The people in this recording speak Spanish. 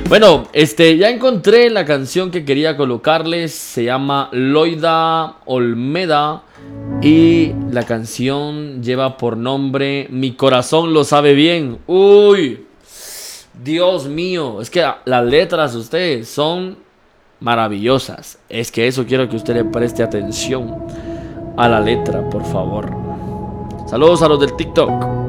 Bueno, ya encontré la canción que quería colocarles. Se llama Loida Olmeda. Y la canción lleva por nombre Mi corazón lo sabe bien. Uy, Dios mío. Es que las letras ustedes son maravillosas. Es que eso quiero que usted le preste atención a la letra, por favor. Saludos a los del TikTok.